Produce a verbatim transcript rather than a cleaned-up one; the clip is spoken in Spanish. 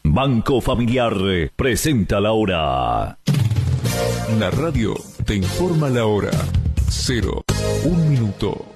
Banco Familiar presenta la hora. La radio te informa la hora. Cero, un minuto.